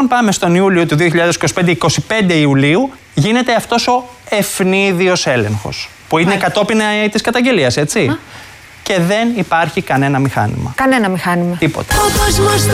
Πάμε στον Ιούλιο του 2025, 25 Ιουλίου, γίνεται αυτός ο ευνίδιος έλεγχος, που είναι κατόπιν της καταγγελίας, έτσι. Και δεν υπάρχει κανένα μηχάνημα. Κανένα μηχάνημα. Τίποτα.